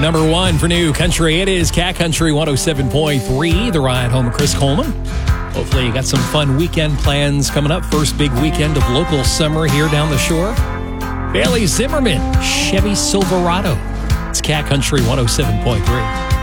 Number one for New Country, it is Cat Country 107.3, the ride home of Chris Coleman. Hopefully you got some fun weekend plans coming up. First big weekend of local summer here down the shore. Bailey Zimmerman, Chevy Silverado. It's Cat Country 107.3.